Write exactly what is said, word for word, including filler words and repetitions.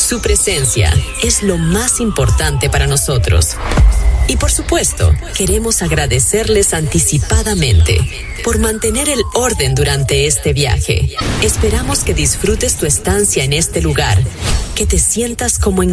Su presencia es lo más importante para nosotros. Y por supuesto, queremos agradecerles anticipadamente por mantener el orden durante este viaje. Esperamos que disfrutes tu estancia en este lugar, que te sientas como en